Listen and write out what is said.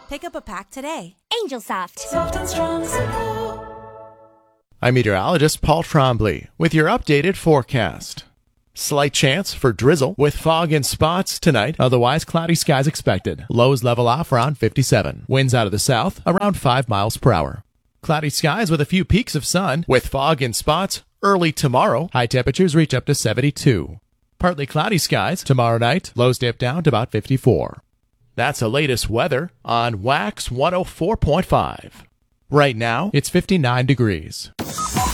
Pick up a pack today. Angel Soft. Soft and strong support. I'm meteorologist Paul Trombley with your updated forecast. Slight chance for drizzle with fog in spots tonight. Otherwise, cloudy skies expected. Lows level off around 57. Winds out of the south around 5 miles per hour. Cloudy skies with a few peaks of sun with fog in spots early tomorrow. High temperatures reach up to 72. Partly cloudy skies tomorrow night. Lows dip down to about 54. That's the latest weather on Wax 104.5. Right now, it's 59 degrees.